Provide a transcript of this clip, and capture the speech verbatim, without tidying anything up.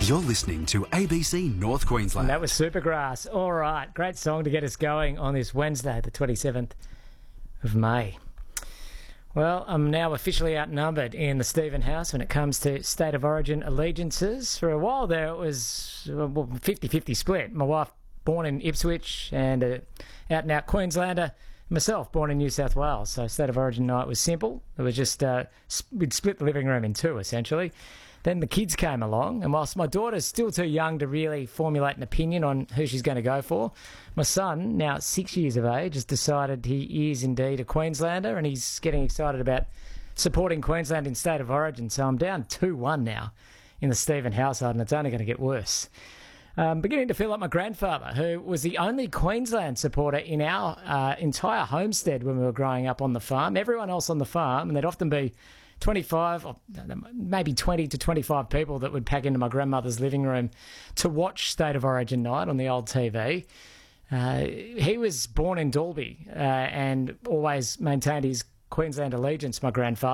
You're listening to A B C North Queensland. And that was Supergrass. All right, great song to get us going on this Wednesday, the twenty-seventh of May. Well, I'm now officially outnumbered in the Stephen House when it comes to State of Origin allegiances. For a while there, it was a fifty-fifty split. My wife, born in Ipswich, and an out-and-out Queenslander. Myself, born in New South Wales. So State of Origin night was simple. It was just, uh, we'd split the living room in two, essentially. Then the kids came along, and whilst my daughter's still too young to really formulate an opinion on who she's going to go for, my son, now six years of age, has decided he is indeed a Queenslander, and he's getting excited about supporting Queensland in State of Origin. So I'm down two one now in the Stephen household, and it's only going to get worse. Um, beginning to feel like my grandfather, who was the only Queensland supporter in our uh, entire homestead when we were growing up on the farm. Everyone else on the farm, and there'd often be twenty-five, or maybe twenty to twenty-five people that would pack into my grandmother's living room to watch State of Origin night on the old T V. Uh, he was born in Dalby uh, and always maintained his Queensland allegiance, my grandfather.